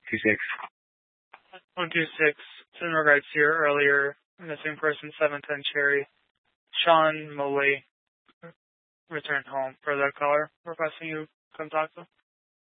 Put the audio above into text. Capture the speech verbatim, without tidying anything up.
two six. one two six. In regards to your earlier missing person, seven ten Cherry, Sean Moley returned home for the caller requesting you come talk to him.